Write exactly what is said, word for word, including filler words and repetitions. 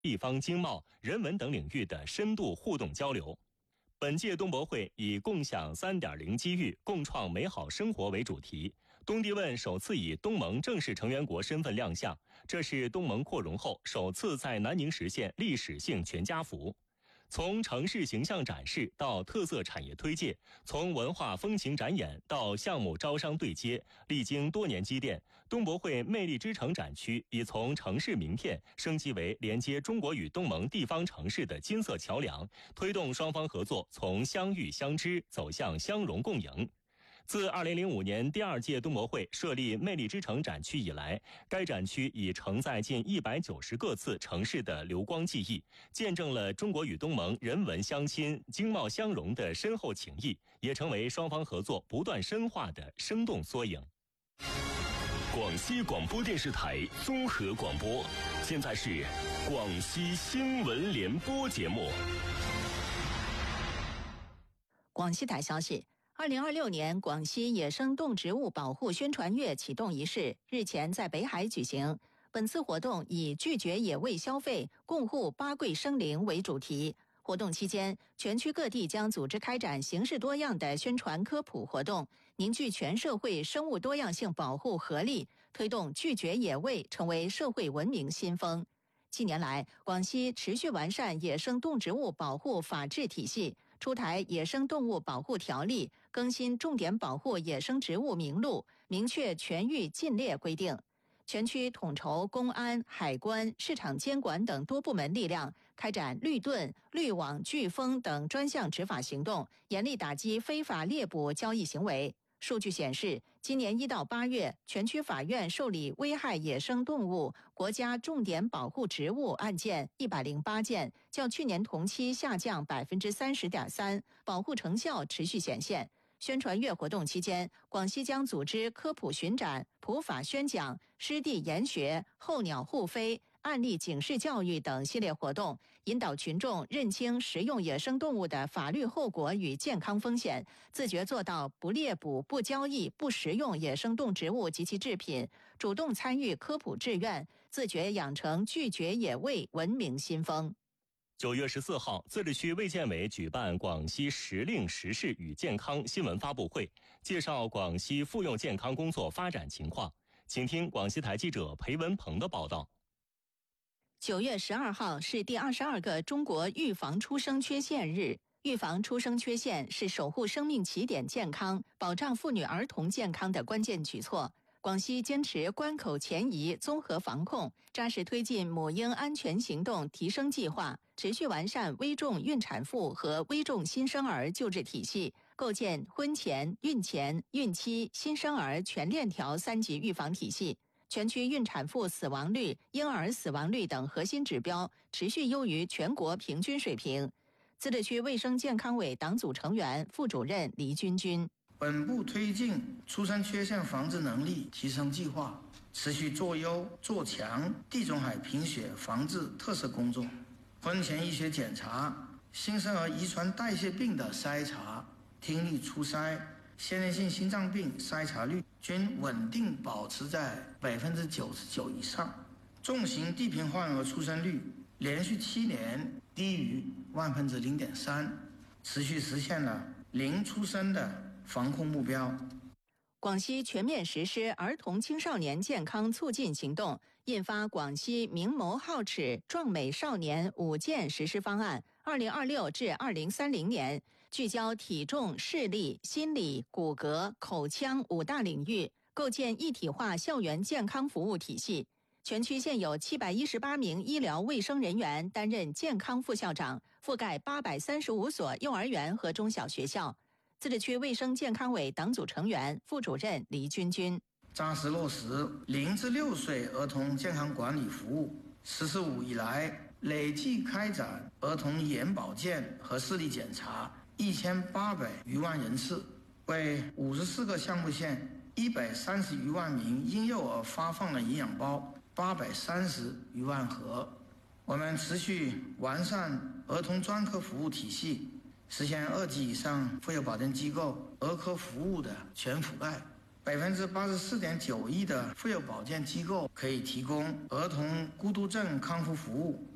地方经贸、人文等领域的深度互动交流。本届东博会以共享 三点零 机遇，共创美好生活为主题。东帝汶首次以东盟正式成员国身份亮相，这是东盟扩容后首次在南宁实现历史性全家福。从城市形象展示到特色产业推介，从文化风情展演到项目招商对接，历经多年积淀，东博会魅力之城展区已从城市名片升级为连接中国与东盟地方城市的金色桥梁，推动双方合作从相遇相知走向相融共赢。自二零零五年第二届东博会设立魅力之城展区以来，该展区已承载近一百九十个次城市的流光记忆，见证了中国与东盟人文相亲、经贸相融的深厚情谊，也成为双方合作不断深化的生动缩影。 广西广播电视台综合广播，现在是广西新闻联播节目。 广西台消息。二零二六年广西野生动植物保护宣传月启动仪式日前在北海举行。本次活动以拒绝野味消费、共护八桂生灵为主题。活动期间，全区各地将组织开展形式多样的宣传科普活动，凝聚全社会生物多样性保护合力，推动拒绝野味成为社会文明新风。近年来，广西持续完善野生动植物保护法治体系，出台野生动物保护条例，更新重点保护野生植物名录，明确全域禁猎规定。全区统筹公安、海关、市场监管等多部门力量，开展绿盾、绿网、飓风等专项执法行动，严厉打击非法猎捕交易行为。数据显示，今年一到八月，全区法院受理危害野生动物、国家重点保护植物案件一百零八件，较去年同期下降百分之三十点三，保护成效持续显现。宣传月活动期间，广西将组织科普巡展、普法宣讲、湿地研学、候鸟护飞、案例警示教育等系列活动，引导群众认清食用野生动物的法律后果与健康风险，自觉做到不猎捕、不交易、不食用野生动植物及其制品，主动参与科普志愿，自觉养成拒绝野味文明新风。 九月十四号，自治区卫健委举办广西时令时事与健康新闻发布会，介绍广西妇幼健康工作发展情况。请听广西台记者裴文鹏的报道。 九月十二号是第二十二个中国预防出生缺陷日。预防出生缺陷是守护生命起点健康、保障妇女儿童健康的关键举措。广西坚持关口前移综合防控，扎实推进母婴安全行动提升计划，持续完善危重孕产妇和危重新生儿救治体系，构建婚前、孕前、孕期、新生儿全链条三级预防体系。全区孕产妇死亡率、婴儿死亡率等核心指标持续优于全国平均水平。自治区卫生健康委党组成员、副主任黎军军。 本部推进出生缺陷防治能力提升计划，持续做优做强地中海贫血防治特色工作。婚前医学检查、新生儿遗传代谢病的筛查、听力初筛、先天性心脏病筛查率均稳定保持在百分之九十九以上。重型地贫患儿出生率连续七年低于万分之零点三，持续实现了零出生的防控目标。 广西全面实施儿童青少年健康促进行动，印发广西明眸皓齿壮美少年五件实施方案二零二六至二零三零年，聚焦体重、视力、心理、骨骼、口腔五大领域，构建一体化校园健康服务体系。全区现有七百一十八名医疗卫生人员担任健康副校长，覆盖八百三十五所幼儿园和中小学校。自治区卫生健康委党组成员、副主任黎军军。 扎实落实零至六岁儿童健康管理服务，十四五以来累计开展儿童眼保健和视力检查一千八百余万人次，为五十四个项目县一百三十余万名婴幼儿发放了营养包八百三十余万盒。我们持续完善儿童专科服务体系，实现二级以上妇幼保健机构儿科服务的全覆盖。百分之八十四点九一的妇幼保健机构可以提供儿童孤独症康复服务，